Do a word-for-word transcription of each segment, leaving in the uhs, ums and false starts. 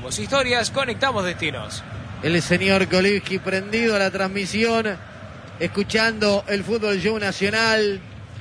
Vivimos historias, conectamos destinos. El señor Kolibski prendido a la transmisión, escuchando el Fútbol Show Nacional,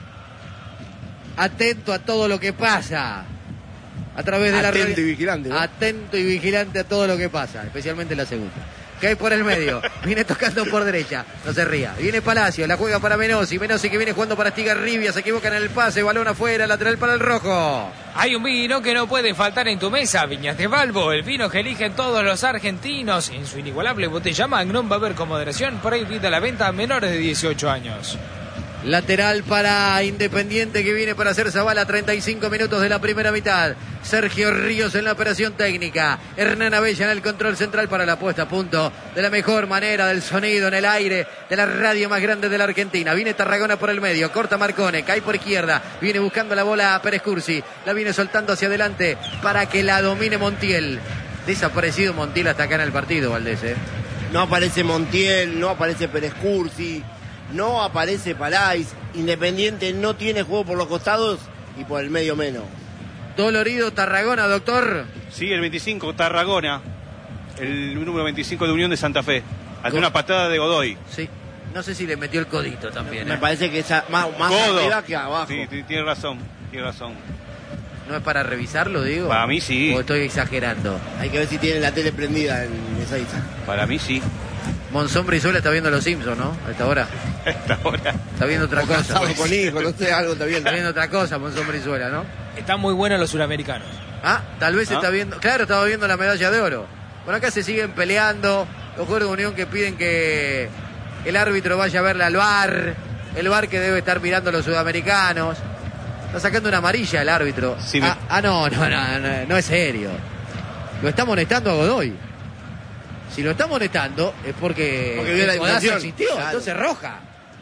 atento a todo lo que pasa a través de atento la radio. y vigilante, ¿no? Atento y vigilante a todo lo que pasa, especialmente la segunda. Cae por el medio, viene tocando por derecha, no se ría. Viene Palacio, la juega para Menossi, Menossi que viene jugando para Estigarribia, se equivocan en el pase, balón afuera, lateral para el rojo. Hay un vino que no puede faltar en tu mesa, Viñas de Balbo, el vino que eligen todos los argentinos. En su inigualable botella Magnum va a haber con moderación, prohibida la venta a menores de dieciocho años. Lateral para Independiente que viene para hacer Zavala, treinta y cinco minutos de la primera mitad. Sergio Ríos en la operación técnica. Hernán Abella en el control central para la puesta a punto de la mejor manera del sonido en el aire de la radio más grande de la Argentina. Viene Tarragona por el medio, corta Marcone, cae por izquierda, viene buscando la bola a Pérez Cursi, la viene soltando hacia adelante para que la domine Montiel. Desaparecido Montiel hasta acá en el partido, Valdés, ¿eh? No aparece Montiel, no aparece Pérez Cursi, no aparece Palais. Independiente no tiene juego por los costados y por el medio menos. Dolorido Tarragona, doctor. Sí, el veinticinco, Tarragona. El número veinticinco de Unión de Santa Fe. Ante una patada de Godoy. Sí. No sé si le metió el codito también. Me ¿eh? parece que es más, más Codo. arriba que abajo. Sí, tiene razón, tiene razón. ¿No es para revisarlo, digo? Para mí sí. ¿O estoy exagerando? Hay que ver si tiene la tele prendida en esa isla. Para mí sí. Monzón Brizuela está viendo Los Simpsons, ¿no? A esta hora. A esta hora. Está viendo otra cosa. Casado Pues. con hijos, no sé, algo está viendo. Está viendo otra cosa, Monzón Brizuela, ¿no? Están muy buenos los suramericanos. Ah, tal vez ¿Ah? está viendo... Claro, estaba viendo la medalla de oro. Bueno, acá se siguen peleando. Los jugadores de Unión que piden que el árbitro vaya a verla al V A R. El V A R que debe estar mirando a los sudamericanos. Está sacando una amarilla el árbitro. Sí, me- ah, ah, no, no, no, no, no es serio. Lo está amonestando a Godoy. Si lo está amonestando es porque, Porque vio la el codazo dimensión. existió, Claro. entonces roja.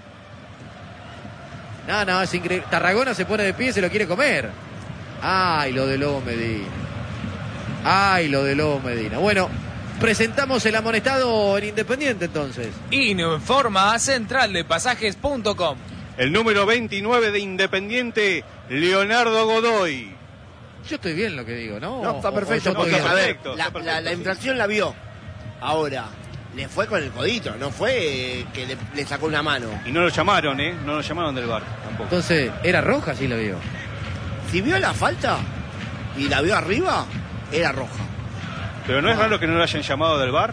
No, no, es increíble. Tarragona se pone de pie y se lo quiere comer. Ay, lo de Lobo Medina. Ay, lo de Lobo Medina. Bueno, presentamos el amonestado en Independiente entonces. Informa a central de pasajes punto com. El número veintinueve de Independiente, Leonardo Godoy. Yo estoy bien lo que digo, ¿no? No, está O- o perfecto. yo no, Porque, estoy está a bien. ver, perfecto, la, está perfecto, la- la sí. infracción la vio. Ahora, le fue con el codito, no fue eh, que le, le sacó una mano. Y no lo llamaron, ¿eh? No lo llamaron del V A R tampoco. Entonces, ¿era roja? Sí lo vio. Si vio la falta y la vio arriba, era roja. Pero no es raro que no lo hayan llamado del V A R.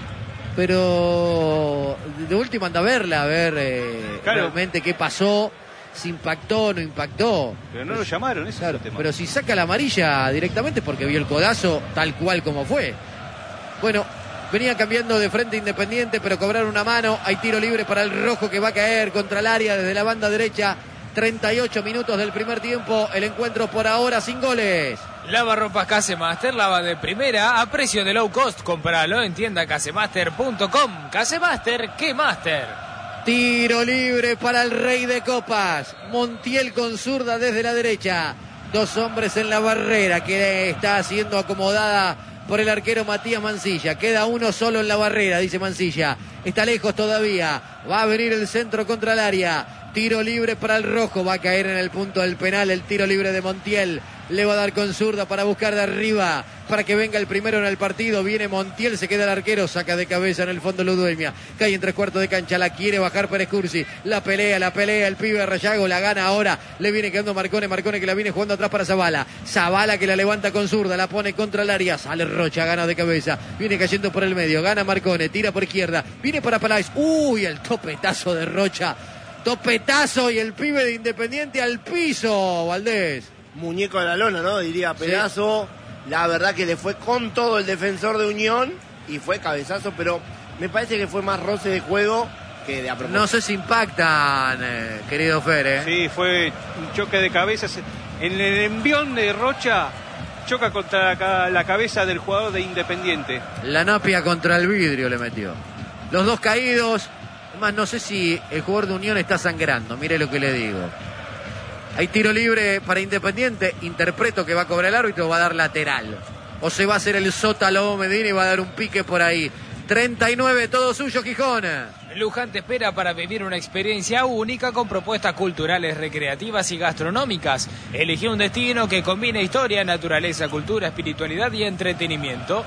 Pero de última anda a verla, a ver eh, Claro. realmente qué pasó, si impactó o no impactó. Pero no lo llamaron, ese Claro, es el tema. pero si saca la amarilla directamente es porque vio el codazo tal cual como fue. Bueno, venía cambiando de frente Independiente, pero cobraron una mano. Hay tiro libre para el rojo que va a caer contra el área desde la banda derecha. treinta y ocho minutos del primer tiempo. El encuentro por ahora sin goles. Lava ropas Casemaster, lava de primera a precio de low cost. Compralo en tienda casemaster punto com. Casemaster, ¿qué master? Tiro libre para el rey de copas. Montiel con zurda desde la derecha. Dos hombres en la barrera que está siendo acomodada por el arquero Matías Mancilla. Queda uno solo en la barrera, dice Mancilla. Está lejos todavía. Va a venir el centro contra el área. Tiro libre para el rojo. Va a caer en el punto del penal el tiro libre de Montiel. Le va a dar con zurda para buscar de arriba, para que venga el primero en el partido. Viene Montiel, se queda el arquero, saca de cabeza en el fondo Ludueña. Cae en tres cuartos de cancha, la quiere bajar Pérez Cursi. La pelea, la pelea, el pibe Rayago la gana ahora. Le viene quedando Marcone, Marcone que la viene jugando atrás para Zavala. Zavala que la levanta con zurda, la pone contra el área. Sale Rocha, gana de cabeza. Viene cayendo por el medio, gana Marcone, tira por izquierda. Viene para Palais. Uy, el topetazo de Rocha. Topetazo y el pibe de Independiente al piso, Valdés. Muñeco de la lona, ¿no? Diría Pedazo. La verdad que le fue con todo el defensor de Unión y fue cabezazo, pero me parece que fue más roce de juego que de a propósito. No sé si impactan, eh, querido Fer, ¿eh? Sí, fue un choque de cabezas. En el envión de Rocha choca contra la ca- la cabeza del jugador de Independiente. La napia contra el vidrio le metió. Los dos caídos. Además, no sé si el jugador de Unión está sangrando. Mire lo que le digo. Hay tiro libre para Independiente. Interpreto que va a cobrar el árbitro, va a dar lateral. O se va a hacer el Sota Lobo Medina y va a dar un pique por ahí. treinta y nueve, todo suyo, Gijón. Luján te espera para vivir una experiencia única con propuestas culturales, recreativas y gastronómicas. Elegí un destino que combine historia, naturaleza, cultura, espiritualidad y entretenimiento.